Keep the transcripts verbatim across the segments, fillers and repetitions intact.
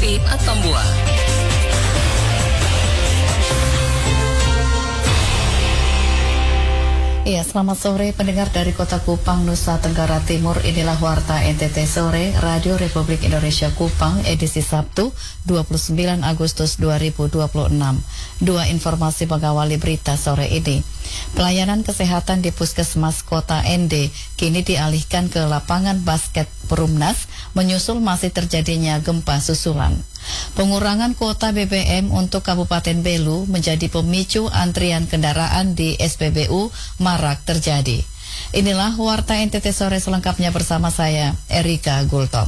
Sapi Atambua. Iya, selamat sore pendengar dari Kota Kupang, Nusa Tenggara Timur. Inilah Warta N T T Sore, Radio Republik Indonesia Kupang, edisi Sabtu, dua puluh sembilan Agustus dua ribu dua puluh enam. Dua informasi mengawali berita sore ini. Pelayanan kesehatan di Puskesmas Kota N D kini dialihkan ke lapangan basket Perumnas, menyusul masih terjadinya gempa susulan. Pengurangan kuota B B M untuk Kabupaten Belu menjadi pemicu antrian kendaraan di S P B U marak terjadi. Inilah Warta N T T Sore selengkapnya bersama saya, Erika Gultom.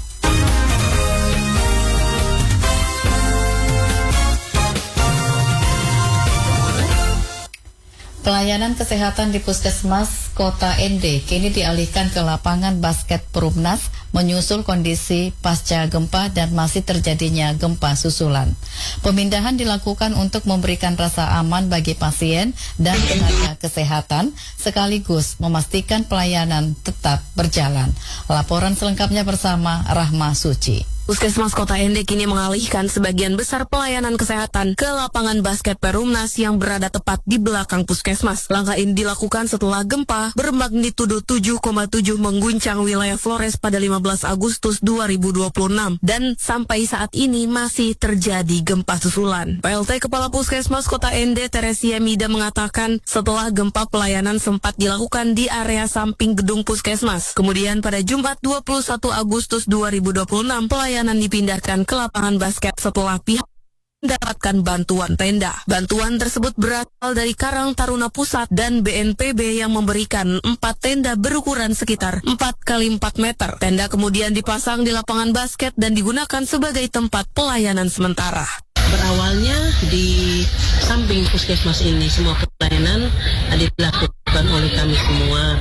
Pelayanan kesehatan di Puskesmas Kota N D kini dialihkan ke lapangan basket Perumnas, menyusul kondisi pasca gempa dan masih terjadinya gempa susulan. Pemindahan dilakukan untuk memberikan rasa aman bagi pasien dan tenaga kesehatan, sekaligus memastikan pelayanan tetap berjalan. Laporan selengkapnya bersama Rahma Suci. Puskesmas Kota N D kini mengalihkan sebagian besar pelayanan kesehatan ke lapangan basket Perumnas yang berada tepat di belakang puskesmas. Langkah ini dilakukan setelah gempa bermagnitudo tujuh koma tujuh mengguncang wilayah Flores pada lima belas Agustus dua ribu dua puluh enam dan sampai saat ini masih terjadi gempa susulan. P L T Kepala Puskesmas Kota N D Teresia Mida mengatakan setelah gempa pelayanan sempat dilakukan di area samping gedung puskesmas. Kemudian pada Jumat dua puluh satu Agustus dua ribu dua puluh enam pelayanan Pelayanan dipindahkan ke lapangan basket setelah pihak mendapatkan bantuan tenda. Bantuan tersebut berasal dari Karang Taruna Pusat dan B N P B yang memberikan empat tenda berukuran sekitar empat kali empat meter. Tenda kemudian dipasang di lapangan basket dan digunakan sebagai tempat pelayanan sementara. Berawalnya di samping puskesmas ini semua pelayanan dilakukan oleh kami semua.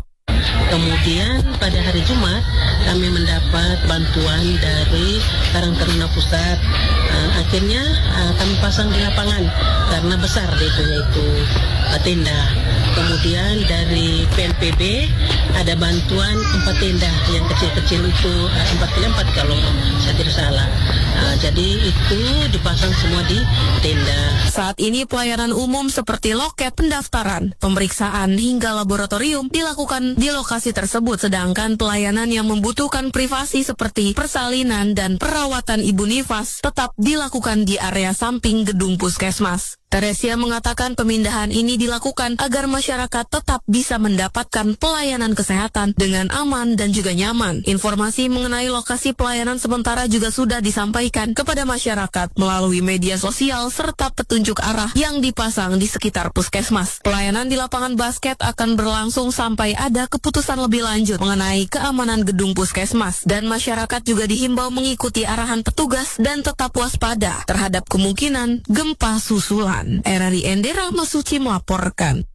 Kemudian pada hari Jumat kami mendapat bantuan dari Karang Taruna Pusat. Uh, akhirnya uh, kami pasang di lapangan karena besar itu yaitu uh, tenda. Kemudian dari P N P B ada bantuan empat tenda yang kecil-kecil itu uh, empat kali empat kalau saya tidak salah. Uh, jadi itu dipasang semua di tenda. Saat ini pelayanan umum seperti loket pendaftaran, pemeriksaan hingga laboratorium dilakukan di lokasi tersebut, sedangkan pelayanan yang membutuhkan privasi seperti persalinan dan perawatan ibu nifas tetap dilakukan di area samping gedung puskesmas. Teresia mengatakan pemindahan ini dilakukan agar masyarakat tetap bisa mendapatkan pelayanan kesehatan dengan aman dan juga nyaman. Informasi mengenai lokasi pelayanan sementara juga sudah disampaikan kepada masyarakat melalui media sosial serta petunjuk arah yang dipasang di sekitar puskesmas. Pelayanan di lapangan basket akan berlangsung sampai ada keputusan lebih lanjut mengenai keamanan gedung puskesmas, dan masyarakat juga dihimbau mengikuti arahan petugas dan tetap waspada terhadap kemungkinan gempa susulan. R R I N D Rahma Suci melaporkan.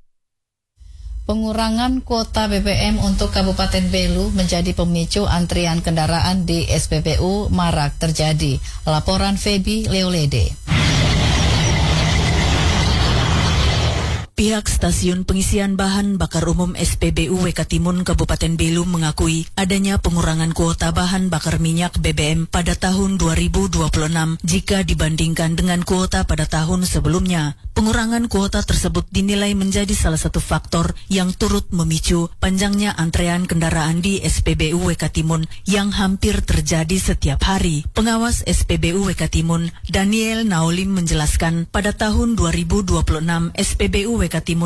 Pengurangan kuota B B M untuk Kabupaten Belu menjadi pemicu antrian kendaraan di S P B U marak terjadi. Laporan Feby Leolede. Pihak Stasiun Pengisian Bahan Bakar Umum S P B U W K Timun Kabupaten Belu mengakui adanya pengurangan kuota bahan bakar minyak B B M pada tahun dua ribu dua puluh enam jika dibandingkan dengan kuota pada tahun sebelumnya. Pengurangan kuota tersebut dinilai menjadi salah satu faktor yang turut memicu panjangnya antrean kendaraan di S P B U W K Timun yang hampir terjadi setiap hari. Pengawas S P B U W K Timun, Daniel Naulim menjelaskan pada tahun dua ribu dua puluh enam S P B U W K Timun